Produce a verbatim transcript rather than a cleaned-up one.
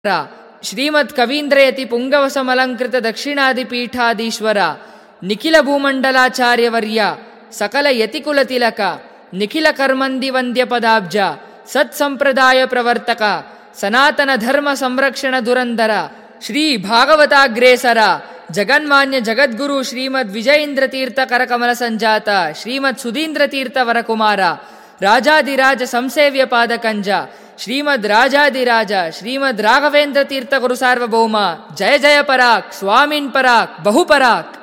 ಶ್ರೀಮದ್ ಕವೀಂದ್ರಯತಿ ಪುಂಗವಸಮಲಂಕೃತ ದಕ್ಷಿಣಾದಿಪೀಠಾಧೀಶ್ವರ ನಿಖಿಲ ಭೂಮಂಡಲಾಚಾರ್ಯವರ್ಯ ಸಕಲ ಯತಿಕುಲ ತಿಲಕ ನಿಖಿಲ ಕರ್ಮಂದಿ ವಂದ್ಯ ಪದಾಬ್ಜ ಸತ್ಸಂಪ್ರದಾಯ ಪ್ರವರ್ತಕ ಸನಾತನ ಧರ್ಮ ಸಂರಕ್ಷಣ ದುರಂದರ ಶ್ರೀ ಭಾಗವತಾಗ್ರೇಸರ ಜಗನ್ಮಾನ್ಯ ಜಗದ್ಗುರು ಶ್ರೀಮದ್ ವಿಜಯೇಂದ್ರ ತೀರ್ಥ ಕರಕಮಲ ಸಂಜಾತ ಶ್ರೀಮದ್ ಸುಧೀಂದ್ರ ತೀರ್ಥ ವರಕುಮಾರ ರಾಜಾದಿರಾಜ ಸಂಸೇವ್ಯ ಪಾದಕಂಜ ಶ್ರೀಮದ್ ರಾಜಾದಿರಾಜ ಶ್ರೀಮದ್ ರಾಘವೇಂದ್ರ ತೀರ್ಥ ಗುರು ಸಾರ್ವಭೌಮ ಜಯ ಜಯ ಪರಾಕ್ ಸ್ವಾಮಿನ್ ಪರಾಕ್ ಬಹುಪರಾಕ್.